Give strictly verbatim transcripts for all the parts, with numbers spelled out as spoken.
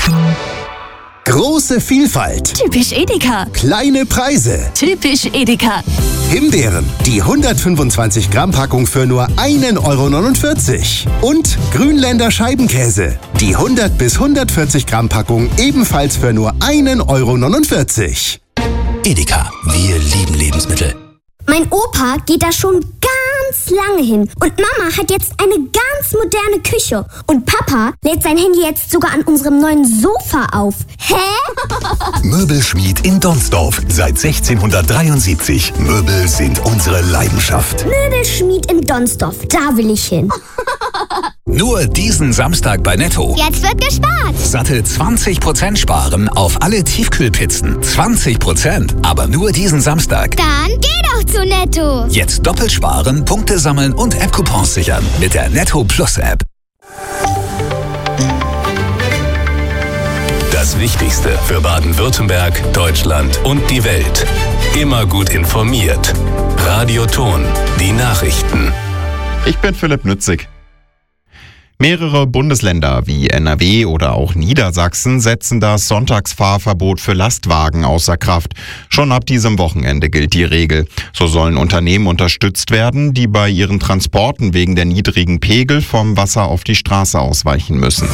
Große Vielfalt. Typisch Edeka. Kleine Preise. Typisch Edeka. Himbeeren, die hundertfünfundzwanzig Gramm Packung für nur ein Euro neunundvierzig. Und Grünländer Scheibenkäse, die hundert bis hundertvierzig Gramm Packung ebenfalls für nur ein Euro neunundvierzig. Edeka, wir lieben Lebensmittel. Mein Opa geht da schon ganz lange hin. Und Mama hat jetzt eine ganz moderne Küche. Und Papa lädt sein Handy jetzt sogar an unserem neuen Sofa auf. Hä? Möbelschmied in Donsdorf seit sechzehnhundertdreiundsiebzig. Möbel sind unsere Leidenschaft. Möbelschmied in Donsdorf, da will ich hin. Nur diesen Samstag bei Netto. Jetzt wird gespart. Satte zwanzig Prozent sparen auf alle Tiefkühlpizzen. zwanzig Prozent, aber nur diesen Samstag. Dann geh doch zu Netto. Jetzt doppelt sparen, Punkte sammeln und App-Coupons sichern mit der Netto Plus App. Das Wichtigste für Baden-Württemberg, Deutschland und die Welt. Immer gut informiert. Radio Ton, die Nachrichten. Ich bin Philipp Nützig. Mehrere Bundesländer wie N R W oder auch Niedersachsen setzen das Sonntagsfahrverbot für Lastwagen außer Kraft. Schon ab diesem Wochenende gilt die Regel. So sollen Unternehmen unterstützt werden, die bei ihren Transporten wegen der niedrigen Pegel vom Wasser auf die Straße ausweichen müssen.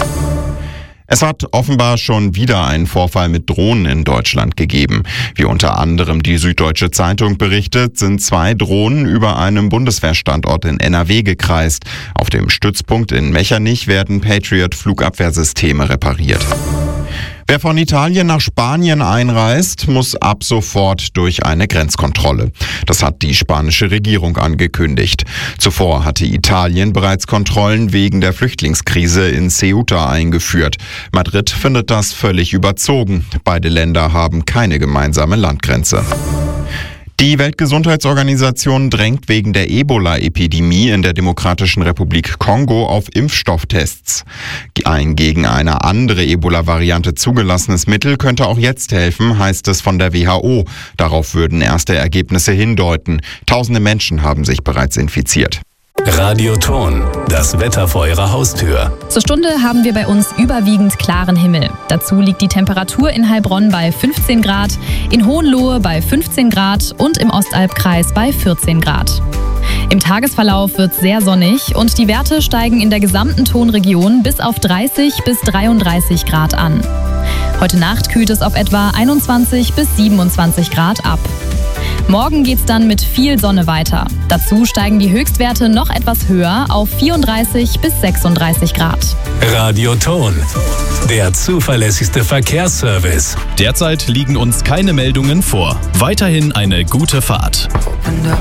Es hat offenbar schon wieder einen Vorfall mit Drohnen in Deutschland gegeben. Wie unter anderem die Süddeutsche Zeitung berichtet, sind zwei Drohnen über einem Bundeswehrstandort in N R W gekreist. Auf dem Stützpunkt in Mechernich werden Patriot-Flugabwehrsysteme repariert. Wer von Italien nach Spanien einreist, muss ab sofort durch eine Grenzkontrolle. Das hat die spanische Regierung angekündigt. Zuvor hatte Italien bereits Kontrollen wegen der Flüchtlingskrise in Ceuta eingeführt. Madrid findet das völlig überzogen. Beide Länder haben keine gemeinsame Landgrenze. Die Weltgesundheitsorganisation drängt wegen der Ebola-Epidemie in der Demokratischen Republik Kongo auf Impfstofftests. Ein gegen eine andere Ebola-Variante zugelassenes Mittel könnte auch jetzt helfen, heißt es von der W H O. Darauf würden erste Ergebnisse hindeuten. Tausende Menschen haben sich bereits infiziert. Radio Ton, das Wetter vor Ihrer Haustür. Zur Stunde haben wir bei uns überwiegend klaren Himmel. Dazu liegt die Temperatur in Heilbronn bei fünfzehn Grad, in Hohenlohe bei fünfzehn Grad und im Ostalbkreis bei vierzehn Grad. Im Tagesverlauf wird sehr sonnig und die Werte steigen in der gesamten Tonregion bis auf dreißig bis dreiunddreißig Grad an. Heute Nacht kühlt es auf etwa einundzwanzig bis siebenundzwanzig Grad ab. Morgen geht's dann mit viel Sonne weiter. Dazu steigen die Höchstwerte noch etwas höher auf vierunddreißig bis sechsunddreißig Grad. Radio Ton, der zuverlässigste Verkehrsservice. Derzeit liegen uns keine Meldungen vor. Weiterhin eine gute Fahrt.